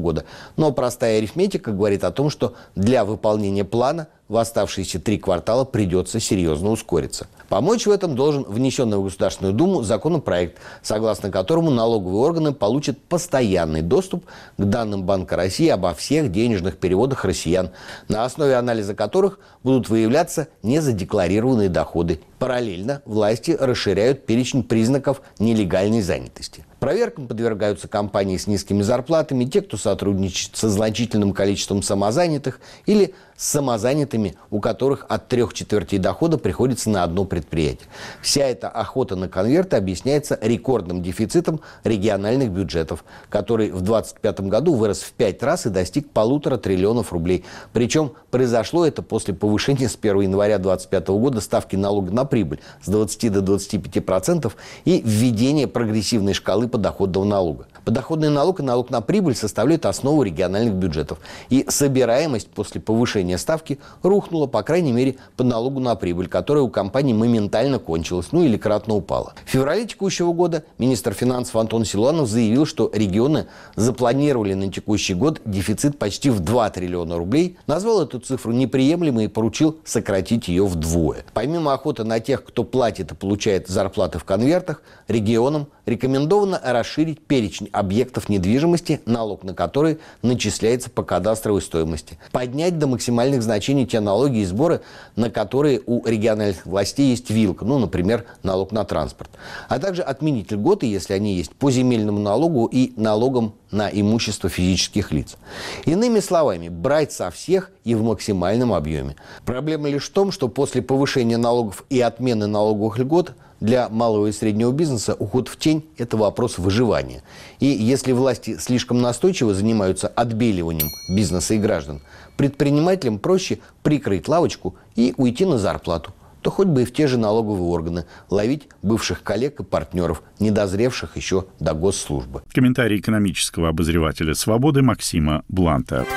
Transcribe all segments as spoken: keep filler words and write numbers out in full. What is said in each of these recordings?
года. Но простая арифметика говорит о том, что для выполнения плана в оставшиеся три квартала придется серьезно ускориться. Помочь в этом должен внесенный в Государственную Думу законопроект, согласно которому налоговые органы получат постоянный доступ к данным Банка России обо всех денежных переводах россиян, на основе анализа которых будут выявляться незадекларированные доходы. Параллельно власти расширяют перечень признаков нелегальной занятости. Проверкам подвергаются компании с низкими зарплатами, те, кто сотрудничает со значительным количеством самозанятых или с самозанятыми, у которых от трех четвертей дохода приходится на одно предприятие. Вся эта охота на конверты объясняется рекордным дефицитом региональных бюджетов, который в две тысячи двадцать пятом году вырос в пять раз и достиг полутора триллионов рублей. Причем произошло это после повышения с первого января две тысячи двадцать пятого года ставки налога на прибыль с двадцати до двадцати пяти процентов и введения прогрессивной шкалы подоходного налога. Подоходный налог и налог на прибыль составляют основу региональных бюджетов. И собираемость после повышения ставки рухнула, по крайней мере, по налогу на прибыль, которая у компаний моментально кончилась, ну или кратно упала. В феврале текущего года министр финансов Антон Силуанов заявил, что регионы запланировали на текущий год дефицит почти в два триллиона рублей, назвал эту цифру неприемлемой и поручил сократить ее вдвое. Помимо охоты на тех, кто платит и получает зарплаты в конвертах, регионам рекомендовано расширить перечень объектов недвижимости, налог на которые начисляется по кадастровой стоимости, поднять до максимальных значений те налоги и сборы, на которые у региональных властей есть вилка, ну, например, налог на транспорт, а также отменить льготы, если они есть, по земельному налогу и налогам на имущество физических лиц. Иными словами, брать со всех и в максимальном объеме. Проблема лишь в том, что после повышения налогов и отмены налоговых льгот для малого и среднего бизнеса уход в тень – это вопрос выживания. И если власти слишком настойчиво занимаются отбеливанием бизнеса и граждан, предпринимателям проще прикрыть лавочку и уйти на зарплату, то хоть бы и в те же налоговые органы ловить бывших коллег и партнеров, не дозревших еще до госслужбы. Комментарий экономического обозревателя «Свободы» Максима Бланта.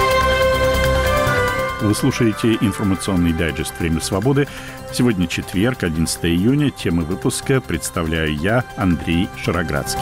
Вы слушаете информационный дайджест «Время свободы». Сегодня четверг, одиннадцатого июня. Темы выпуска представляю я, Андрей Шароградский.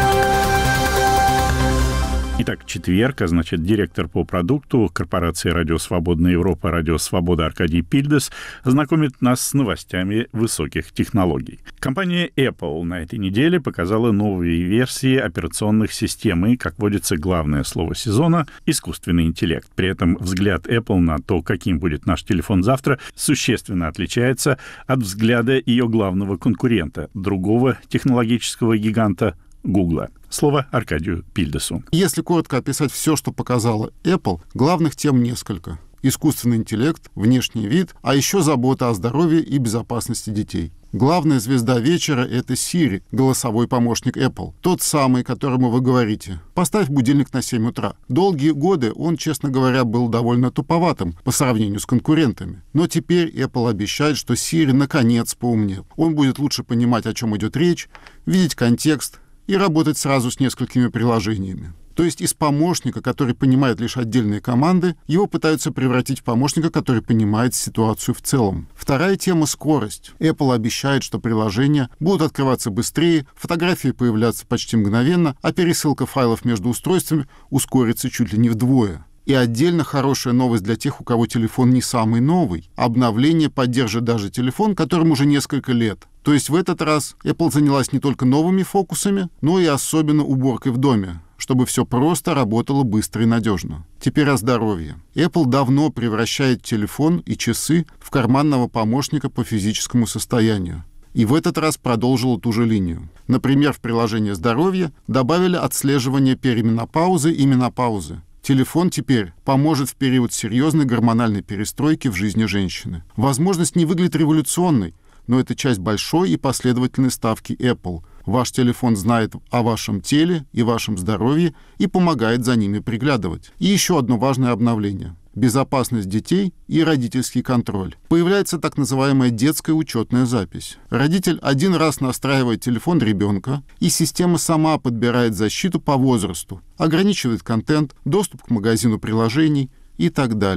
Итак, четверг, а значит, директор по продукту корпорации «Радио Свободная Европа», «Радио Свобода» Аркадий Пильдес знакомит нас с новостями высоких технологий. Компания Apple на этой неделе показала новые версии операционных систем и, как водится, главное слово сезона — искусственный интеллект. При этом взгляд Apple на то, каким будет наш телефон завтра, существенно отличается от взгляда ее главного конкурента, другого технологического гиганта Гугла. Слово Аркадию Пильдесу. Если коротко описать все, что показала Apple, главных тем несколько. Искусственный интеллект, внешний вид, а еще забота о здоровье и безопасности детей. Главная звезда вечера — это Siri, голосовой помощник Apple. Тот самый, которому вы говорите: «Поставь будильник на семь утра». Долгие годы он, честно говоря, был довольно туповатым по сравнению с конкурентами. Но теперь Apple обещает, что Siri наконец поумнел. Он будет лучше понимать, о чем идет речь, видеть контекст и работать сразу с несколькими приложениями. То есть из помощника, который понимает лишь отдельные команды, его пытаются превратить в помощника, который понимает ситуацию в целом. Вторая тема — скорость. Apple обещает, что приложения будут открываться быстрее, фотографии появляться почти мгновенно, а пересылка файлов между устройствами ускорится чуть ли не вдвое. И отдельно хорошая новость для тех, у кого телефон не самый новый. Обновление поддержит даже телефон, которому уже несколько лет. То есть в этот раз Apple занялась не только новыми фокусами, но и особенно уборкой в доме, чтобы все просто работало быстро и надежно. Теперь о здоровье. Apple давно превращает телефон и часы в карманного помощника по физическому состоянию. И в этот раз продолжила ту же линию. Например, в приложение «Здоровье» добавили отслеживание перименопаузы и менопаузы. Телефон теперь поможет в период серьезной гормональной перестройки в жизни женщины. Возможность не выглядит революционной, но это часть большой и последовательной ставки Apple. Ваш телефон знает о вашем теле и вашем здоровье и помогает за ними приглядывать. И еще одно важное обновление — безопасность детей и родительский контроль. Появляется так называемая детская учетная запись. Родитель один раз настраивает телефон ребенка, и система сама подбирает защиту по возрасту, ограничивает контент, доступ к магазину приложений и так далее.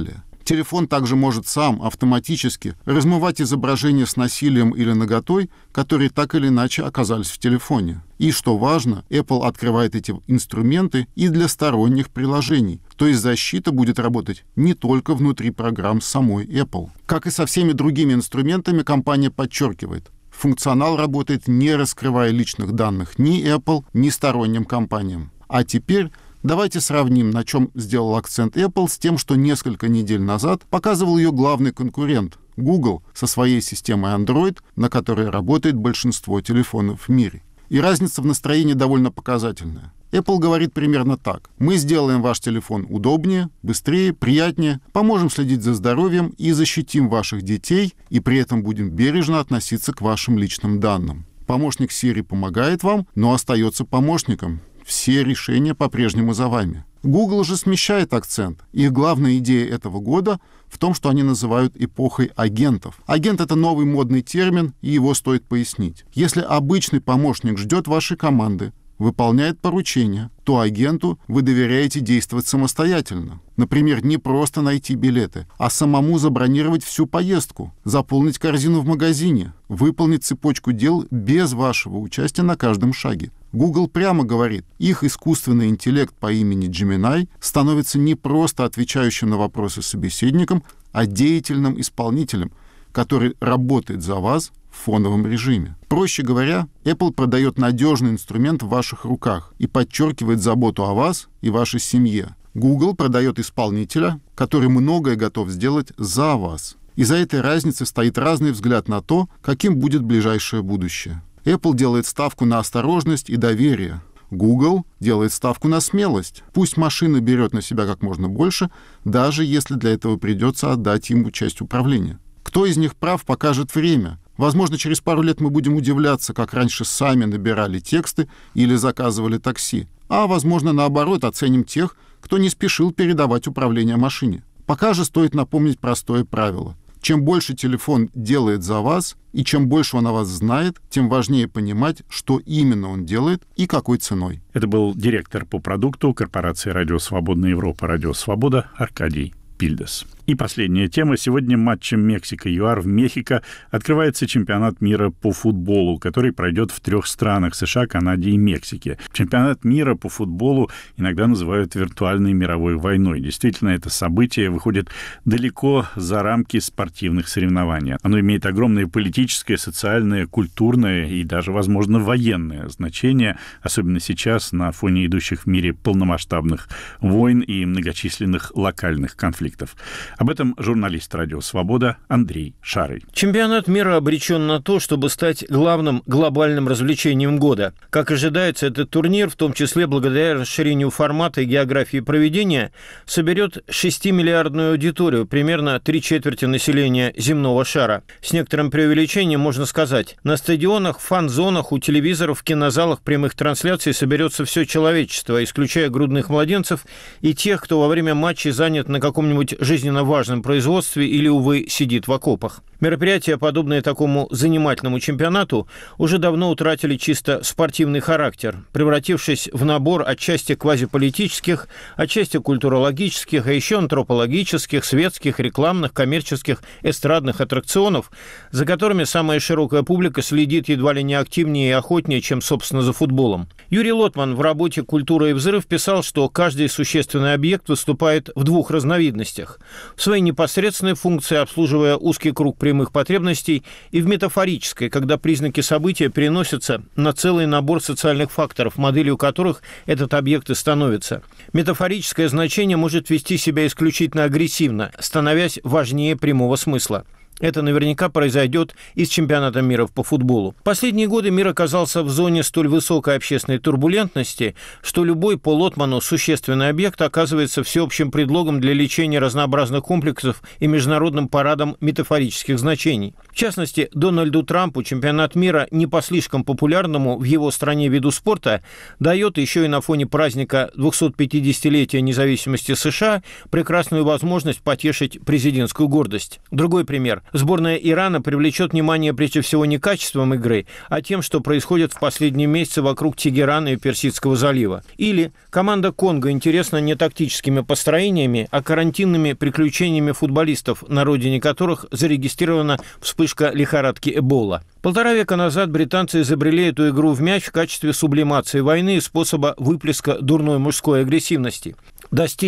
Телефон также может сам автоматически размывать изображения с насилием или наготой, которые так или иначе оказались в телефоне. И, что важно, Apple открывает эти инструменты и для сторонних приложений, то есть защита будет работать не только внутри программ самой Apple. Как и со всеми другими инструментами, компания подчеркивает, функционал работает, не раскрывая личных данных ни Apple, ни сторонним компаниям. А теперь давайте сравним, на чем сделал акцент Apple, с тем, что несколько недель назад показывал ее главный конкурент – Google со своей системой Android, на которой работает большинство телефонов в мире. И разница в настроении довольно показательная. Apple говорит примерно так. Мы сделаем ваш телефон удобнее, быстрее, приятнее, поможем следить за здоровьем и защитим ваших детей, и при этом будем бережно относиться к вашим личным данным. Помощник Siri помогает вам, но остается помощником. Все решения по-прежнему за вами. Google же смещает акцент. Их главная идея этого года в том, что они называют эпохой агентов. Агент — это новый модный термин, и его стоит пояснить. Если обычный помощник ждет вашей команды, выполняет поручения, то агенту вы доверяете действовать самостоятельно. Например, не просто найти билеты, а самому забронировать всю поездку, заполнить корзину в магазине, выполнить цепочку дел без вашего участия на каждом шаге. Google прямо говорит, их искусственный интеллект по имени Gemini становится не просто отвечающим на вопросы собеседником, а деятельным исполнителем, который работает за вас в фоновом режиме. Проще говоря, Apple продает надежный инструмент в ваших руках и подчеркивает заботу о вас и вашей семье. Google продает исполнителя, который многое готов сделать за вас. Из-за этой разницы стоит разный взгляд на то, каким будет ближайшее будущее. Apple делает ставку на осторожность и доверие. Google делает ставку на смелость. Пусть машина берет на себя как можно больше, даже если для этого придется отдать ему часть управления. Кто из них прав, покажет время. Возможно, через пару лет мы будем удивляться, как раньше сами набирали тексты или заказывали такси. А, возможно, наоборот, оценим тех, кто не спешил передавать управление машине. Пока же стоит напомнить простое правило. Чем больше телефон делает за вас, и чем больше он о вас знает, тем важнее понимать, что именно он делает и какой ценой. Это был директор по продукту корпорации «Радио Свободная Европа», «Радио Свобода» Аркадий Пильдес. И последняя тема. Сегодня матчем Мексика-ЮАР в Мехико открывается чемпионат мира по футболу, который пройдет в трех странах – США, Канаде и Мексике. Чемпионат мира по футболу иногда называют виртуальной мировой войной. Действительно, это событие выходит далеко за рамки спортивных соревнований. Оно имеет огромное политическое, социальное, культурное и даже, возможно, военное значение, особенно сейчас на фоне идущих в мире полномасштабных войн и многочисленных локальных конфликтов. Об этом журналист «Радио Свобода» Андрей Шарый. Чемпионат мира обречен на то, чтобы стать главным глобальным развлечением года. Как ожидается, этот турнир, в том числе благодаря расширению формата и географии проведения, соберет шестимиллиардную аудиторию, примерно три четверти населения земного шара. С некоторым преувеличением можно сказать, на стадионах, фан-зонах, у телевизоров, в кинозалах прямых трансляций соберется все человечество, исключая грудных младенцев и тех, кто во время матчей занят на каком-нибудь жизненно важном производстве или, увы, сидит в окопах. Мероприятия, подобные такому занимательному чемпионату, уже давно утратили чисто спортивный характер, превратившись в набор отчасти квазиполитических, отчасти культурологических, а еще антропологических, светских, рекламных, коммерческих, эстрадных аттракционов, за которыми самая широкая публика следит едва ли не активнее и охотнее, чем, собственно, за футболом. Юрий Лотман в работе «Культура и взрыв» писал, что каждый существенный объект выступает в двух разновидностях. В своей непосредственной функции, обслуживая узкий круг прямых потребностей, и в метафорической, когда признаки события переносятся на целый набор социальных факторов, моделью которых этот объект и становится. Метафорическое значение может вести себя исключительно агрессивно, становясь важнее прямого смысла. Это наверняка произойдет и с чемпионатом мира по футболу. Последние годы мир оказался в зоне столь высокой общественной турбулентности, что любой по Лотману существенный объект оказывается всеобщим предлогом для лечения разнообразных комплексов и международным парадом метафорических значений. В частности, Дональду Трампу чемпионат мира, не по слишком популярному в его стране виду спорта, дает еще и на фоне праздника двухсотпятидесятилетия независимости США прекрасную возможность потешить президентскую гордость. Другой пример. Сборная Ирана привлечет внимание прежде всего не качеством игры, а тем, что происходит в последние месяцы вокруг Тегерана и Персидского залива. Или команда Конго интересна не тактическими построениями, а карантинными приключениями футболистов, на родине которых зарегистрирована вспышка лихорадки Эбола. Полтора века назад британцы изобрели эту игру в мяч в качестве сублимации войны и способа выплеска дурной мужской агрессивности. Достиг